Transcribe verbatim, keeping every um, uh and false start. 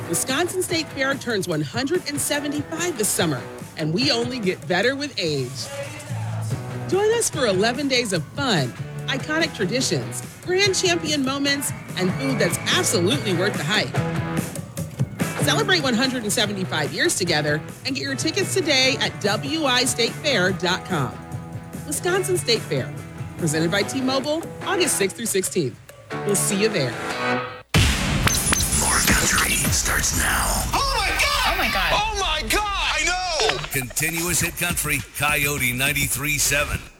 Wisconsin State Fair turns one hundred seventy-five this summer, and we only get better with age. Join us for eleven days of fun, iconic traditions, grand champion moments, and food that's absolutely worth the hype. Celebrate one hundred seventy-five years together and get your tickets today at W I state fair dot com. Wisconsin State Fair, presented by T-Mobile, August sixth through sixteenth. We'll see you there. More Country starts now. Oh my God! Oh my God! Oh my God! I know! Continuous hit country, Coyote ninety-three point seven.